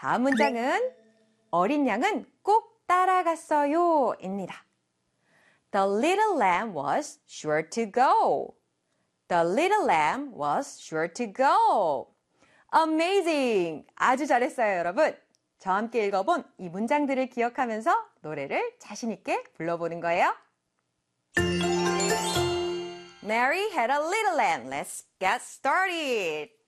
다음 문장은 어린 양은 꼭 따라갔어요 입니다. The little lamb was sure to go. The little lamb was sure to go. Amazing! 아주 잘했어요, 여러분. 저와 함께 읽어본 이 문장들을 기억하면서 노래를 자신 있게 불러보는 거예요. Mary had a little lamb. Let's get started.